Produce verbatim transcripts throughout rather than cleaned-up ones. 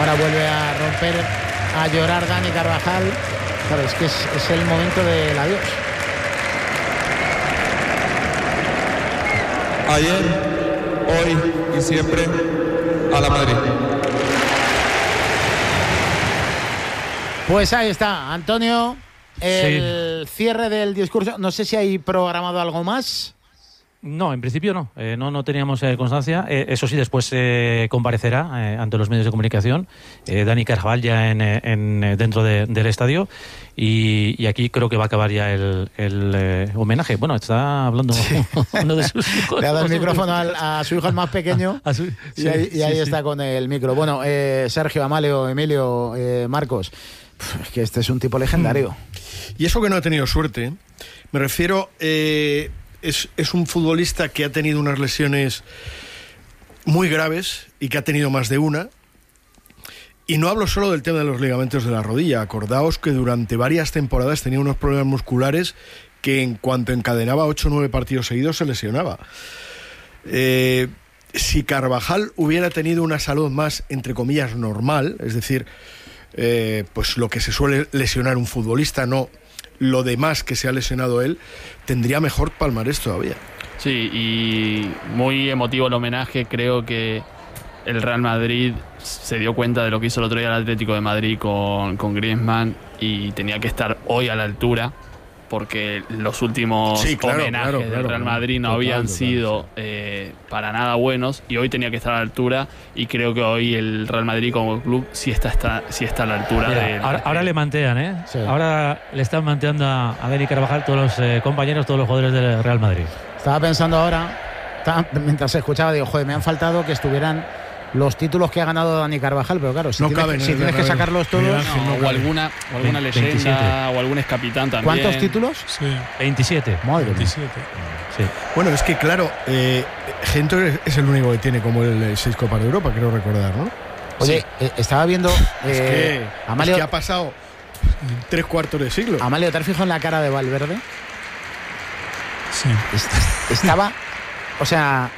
ahora vuelve a romper, a llorar Dani Carvajal. Claro, es que es, es el momento del adiós. Ayer, hoy y siempre, a la Madrid. Pues ahí está, Antonio, el sí. cierre del discurso. No sé si hay programado algo más. No, en principio no. Eh, no, no teníamos eh, constancia. Eh, eso sí, después eh, comparecerá eh, ante los medios de comunicación eh, Dani Carvajal ya en, en, dentro de, del estadio. Y, y aquí creo que va a acabar ya el, el eh, homenaje. Bueno, está hablando sí. uno de sus hijos. Le ha dado el micrófono al, a su hijo el más pequeño su, sí, y ahí, y ahí sí, está sí. con el micro. Bueno, eh, Sergio, Amalio, Emilio, eh, Marcos, es que este es un tipo legendario. Y eso que no ha tenido suerte, me refiero... Eh, Es, es un futbolista que ha tenido unas lesiones muy graves y que ha tenido más de una. Y no hablo solo del tema de los ligamentos de la rodilla. Acordaos que durante varias temporadas tenía unos problemas musculares que en cuanto encadenaba ocho o nueve partidos seguidos se lesionaba. Eh, si Carvajal hubiera tenido una salud más, entre comillas, normal, es decir, eh, pues lo que se suele lesionar un futbolista, no lo demás que se ha lesionado él, tendría mejor palmarés todavía. Sí, y muy emotivo el homenaje. Creo que el Real Madrid se dio cuenta de lo que hizo el otro día el Atlético de Madrid con, con Griezmann y tenía que estar hoy a la altura, porque los últimos sí, claro, homenajes claro, claro, del Real Madrid no total, habían total, sido eh, para nada buenos, y hoy tenía que estar a la altura, y creo que hoy el Real Madrid como club sí está, está, sí está a la altura. Mira, de, ahora, de... ahora le mantean, ¿eh? Sí. Ahora le están manteando a, a Dani Carvajal todos los eh, compañeros, todos los jugadores del Real Madrid. Estaba pensando ahora, estaba, mientras se escuchaba, digo, joder, me han faltado que estuvieran los títulos que ha ganado Dani Carvajal, pero claro, si no tienes, caben, si no, tienes no, que no, sacarlos todos... No, o alguna, o alguna leyenda, veintisiete. O algún ex capitán también. ¿Cuántos títulos? Sí. veintisiete. Madre veintisiete. Sí. Bueno, es que claro, eh, Gento es el único que tiene como el seis Copas de Europa, creo recordar, ¿no? Oye, sí. eh, estaba viendo... Eh, es, que, Amalio, es que ha pasado tres cuartos de siglo. Amalio, ¿te has fijado en la cara de Valverde? Sí. Estaba... O sea...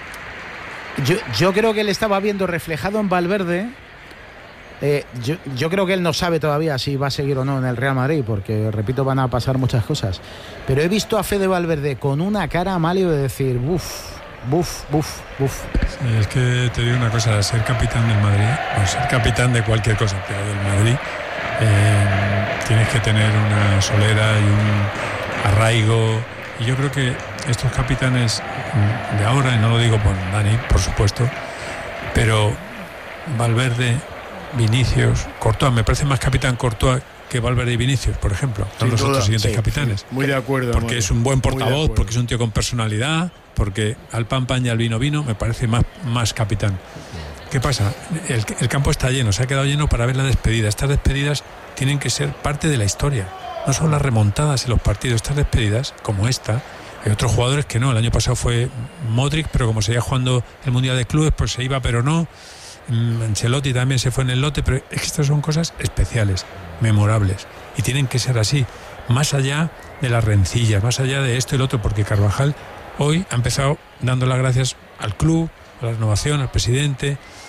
Yo, yo creo que él estaba viendo reflejado en Valverde. Eh, yo, yo creo que él no sabe todavía si va a seguir o no en el Real Madrid, porque, repito, van a pasar muchas cosas. Pero he visto a Fede Valverde con una cara, Amalio, de decir, buf, buf, buf, buf. Sí, es que te digo una cosa, ser capitán del Madrid, o ser capitán de cualquier cosa, pero del Madrid, eh, tienes que tener una solera y un arraigo. Y yo creo que estos capitanes de ahora, y no lo digo por Dani, por supuesto, pero Valverde, Vinicius, Courtois, me parece más capitán Courtois que Valverde y Vinicius, por ejemplo, son los otros siguientes sí, capitanes. Sí, muy de acuerdo. Porque es un buen portavoz, porque es un tío con personalidad, porque al pan pan y al vino vino, me parece más, más capitán. ¿Qué pasa? El, el campo está lleno, se ha quedado lleno para ver la despedida. Estas despedidas tienen que ser parte de la historia. No son las remontadas en los partidos, estas despedidas, como esta. Hay otros jugadores que no, el año pasado fue Modric, pero como seguía jugando el Mundial de Clubes, pues se iba, pero no. Ancelotti también se fue en el lote, pero es que estas son cosas especiales, memorables, y tienen que ser así, más allá de las rencillas, más allá de esto y lo otro, porque Carvajal hoy ha empezado dando las gracias al club, a la renovación, al presidente,